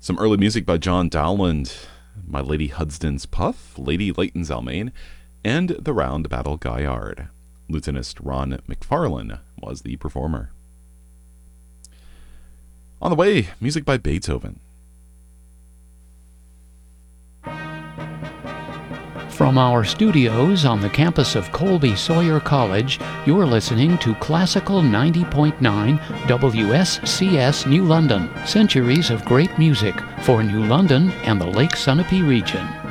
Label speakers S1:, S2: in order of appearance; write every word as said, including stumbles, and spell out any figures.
S1: Some early music by John Dowland, My Lady Hudson's Puff, Lady Leighton's Almain, and The Round Battle Gaillard. Lutenist Ron McFarlane was the performer. On the way, music by Beethoven.
S2: From our studios on the campus of Colby Sawyer College, you're listening to Classical ninety point nine W S C S New London, centuries of great music for New London and the Lake Sunapee region.